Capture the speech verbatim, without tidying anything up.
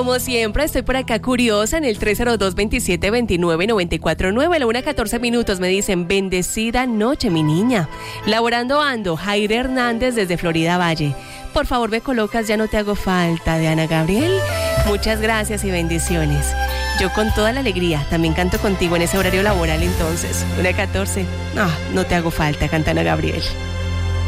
como siempre, estoy por acá curiosa en el tres cero dos, veintisiete veintinueve, noventa y cuatro nueve. A la una catorce minutos me dicen, bendecida noche, mi niña. Laborando ando, Jair Hernández desde Florida Valle. Por favor, me colocas Ya no te hago falta, de Ana Gabriel. Muchas gracias y bendiciones. Yo con toda la alegría también canto contigo en ese horario laboral entonces. una catorce. Ah, no te hago falta, canta Ana Gabriel.